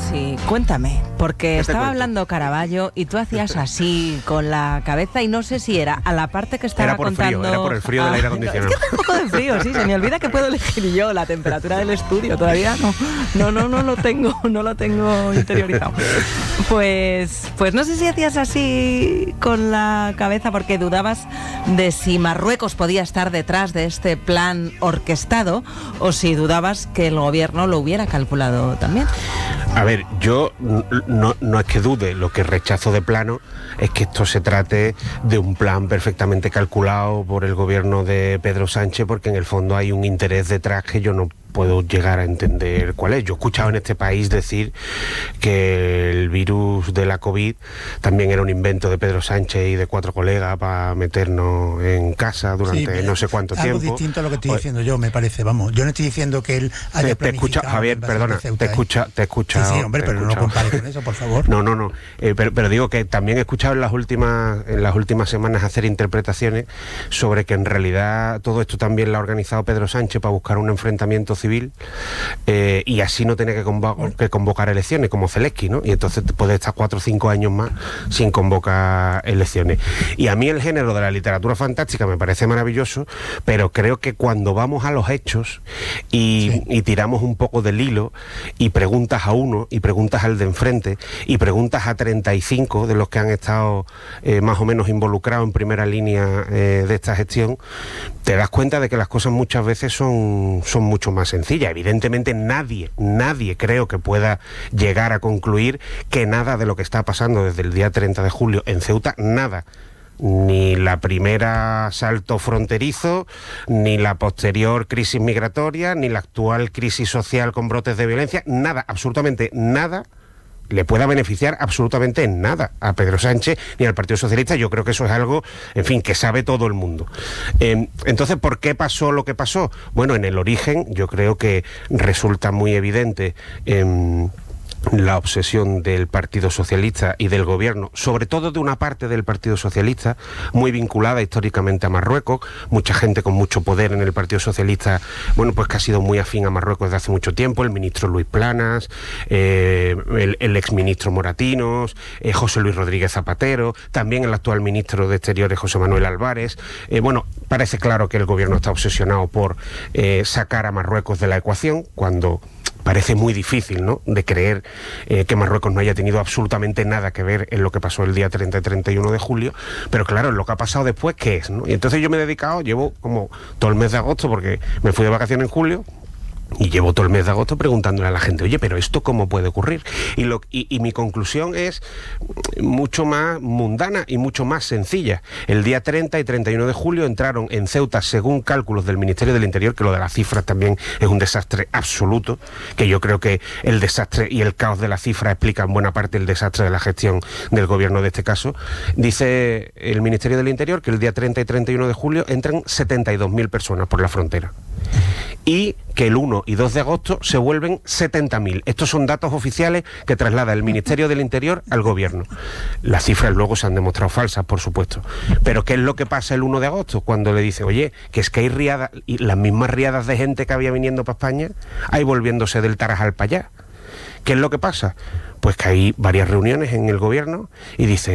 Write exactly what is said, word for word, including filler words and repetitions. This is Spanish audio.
Sí, cuéntame, porque estaba cuento? hablando Caravaggio y tú hacías así con la cabeza y no sé si era a la parte que estaba Era por contando... frío, era por el frío del aire acondicionado. Es que hace un poco de frío, sí, se me olvida que puedo elegir yo la temperatura del estudio, todavía no, no, no, no lo tengo, no lo tengo interiorizado. Pues, pues no sé si hacías así con la cabeza porque dudabas de si Marruecos podía estar detrás de este plan orquestado o si dudabas que el gobierno lo hubiera calculado también. A ver, yo no, no es que dude, lo que rechazo de plano es que esto se trate de un plan perfectamente calculado por el gobierno de Pedro Sánchez, porque en el fondo hay un interés detrás que yo no puedo llegar a entender cuál es. Yo he escuchado en este país decir que el virus de la COVID también era un invento de Pedro Sánchez y de cuatro colegas para meternos en casa durante sí, no sé cuánto algo tiempo. Algo distinto a lo que estoy diciendo yo, me parece, vamos. Yo no estoy diciendo que él haya te, te escucha, Javier, perdona, Ceuta, te escucha, te escucha. Sí, sí, hombre, pero no compares con eso, por favor. No, no, no. Eh, pero, pero digo que también he escuchado en las últimas, en las últimas semanas hacer interpretaciones sobre que en realidad todo esto también lo ha organizado Pedro Sánchez para buscar un enfrentamiento civil. Eh, y así no tiene que, convo- que convocar elecciones como Zelensky, ¿no? Y entonces puede estar cuatro o cinco años más sin convocar elecciones. Y a mí el género de la literatura fantástica me parece maravilloso, pero creo que cuando vamos a los hechos y, sí. y tiramos un poco del hilo y preguntas a uno y preguntas al de enfrente y preguntas a treinta y cinco de los que han estado eh, más o menos involucrados en primera línea eh, de esta gestión, te das cuenta de que las cosas muchas veces son, son mucho más sencillas. Evidentemente nadie, nadie creo que pueda llegar a concluir que nada de lo que está pasando desde el día treinta de julio en Ceuta, nada, ni la primera asalto fronterizo, ni la posterior crisis migratoria, ni la actual crisis social con brotes de violencia, nada, absolutamente nada, le pueda beneficiar absolutamente en nada a Pedro Sánchez ni al Partido Socialista. Yo creo que eso es algo, en fin, que sabe todo el mundo. Eh, entonces, ¿por qué pasó lo que pasó? Bueno, en el origen yo creo que resulta muy evidente eh, la obsesión del Partido Socialista y del gobierno, sobre todo de una parte del Partido Socialista, muy vinculada históricamente a Marruecos, mucha gente con mucho poder en el Partido Socialista, bueno, pues que ha sido muy afín a Marruecos desde hace mucho tiempo, el ministro Luis Planas, eh, el, el exministro Moratinos, eh, José Luis Rodríguez Zapatero, también el actual ministro de Exteriores José Manuel Álvarez. Eh, bueno, parece claro que el gobierno está obsesionado por eh, sacar a Marruecos de la ecuación, cuando parece muy difícil, ¿no?, de creer eh, que Marruecos no haya tenido absolutamente nada que ver en lo que pasó el día treinta y treinta y uno de julio, pero claro, en lo que ha pasado después, ¿qué es?, ¿no? Y entonces yo me he dedicado, llevo como todo el mes de agosto, porque me fui de vacaciones en julio, y llevo todo el mes de agosto preguntándole a la gente, oye, pero ¿esto cómo puede ocurrir? Y, lo, y, y mi conclusión es mucho más mundana y mucho más sencilla. El día treinta y treinta y uno de julio entraron en Ceuta, según cálculos del Ministerio del Interior, que lo de las cifras también es un desastre absoluto, que yo creo que el desastre y el caos de las cifras explican buena parte del desastre de la gestión del gobierno de este caso. Dice el Ministerio del Interior que el día treinta y treinta y uno de julio entran setenta y dos mil personas por la frontera. Y que el uno y dos de agosto se vuelven setenta mil. Estos son datos oficiales que traslada el Ministerio del Interior al gobierno. Las cifras luego se han demostrado falsas, por supuesto. Pero ¿qué es lo que pasa el uno de agosto? Cuando le dice, oye, que es que hay riadas, y las mismas riadas de gente que había viniendo para España, hay volviéndose del Tarajal para allá. ¿Qué es lo que pasa? Pues que hay varias reuniones en el gobierno y dicen,